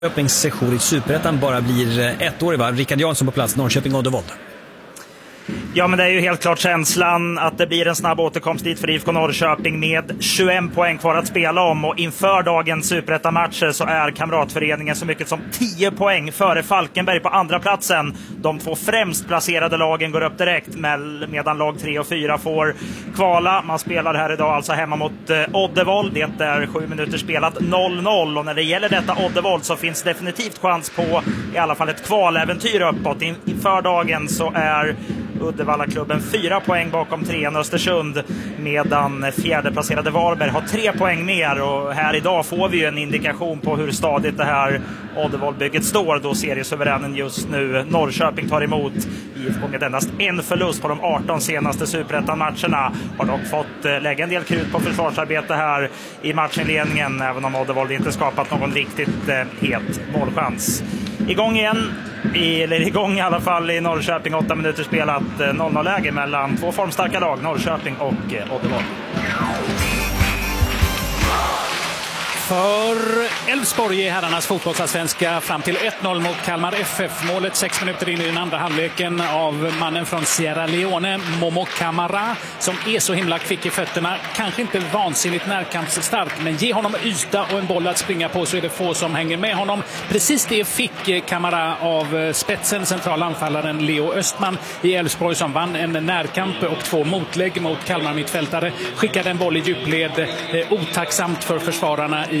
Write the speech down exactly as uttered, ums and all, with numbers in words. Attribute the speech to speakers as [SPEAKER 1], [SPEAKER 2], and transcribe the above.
[SPEAKER 1] Norrköpings session i Superettan bara blir ett år, va? Rickard Jansson på plats, Norrköping Oddevold.
[SPEAKER 2] Ja, men det är ju helt klart känslan att det blir en snabb återkomst dit för I F K Norrköping med tjugoen poäng kvar att spela om. Och inför dagens Superettan-matcher så är kamratföreningen så mycket som tio poäng före Falkenberg på andra platsen. De två främst placerade lagen går upp direkt medan lag tre och fyra får kvala. Man spelar här idag alltså hemma mot eh, Oddevold. Det är sju minuter spelat, noll noll. Och när det gäller detta Oddevold så finns definitivt chans på i alla fall ett kvaläventyr uppåt. Inför dagen så är Uddevallaklubben fyra poäng bakom trean Östersund, medan fjärdeplacerade Varberg har tre poäng mer. Och här idag får vi ju en indikation på hur stadigt det här Oddevold-bygget står, då seriesuveränen just nu Norrköping tar emot I F K med endast en förlust på de arton senaste Superettan-matcherna. Har dock fått lägga en del krut på försvarsarbete här i matchinledningen, även om Oddevold inte skapat någon riktigt eh, het målchans. Igång igen, i, eller igång i alla fall i Norrköping, åtta minuter spelat, noll noll-läge mellan två formstarka lag, Norrköping och Oddevold.
[SPEAKER 3] För Elfsborg i herrarnas fotbollsallsvenska fram till ett noll mot Kalmar F F. Målet sex minuter in i den andra halvleken av mannen från Sierra Leone, Momo Camara, som är så himla kvick i fötterna. Kanske inte vansinnigt närkampsstark, men ge honom yta och en boll att springa på så är det få som hänger med honom. Precis det fick Camara av spetsen, centralanfallaren Leo Östman i Elfsborg, som vann en närkamp och två motlägg mot Kalmar mittfältare. Skickade en boll i djupled, otacksamt för försvararna i